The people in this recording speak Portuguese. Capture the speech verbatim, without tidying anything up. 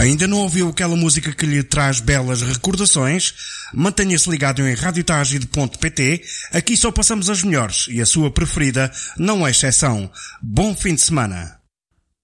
Ainda não ouviu aquela música que lhe traz belas recordações? Mantenha-se ligado em rádio tágide ponto pt. Aqui só passamos as melhores e a sua preferida não é exceção. Bom fim de semana.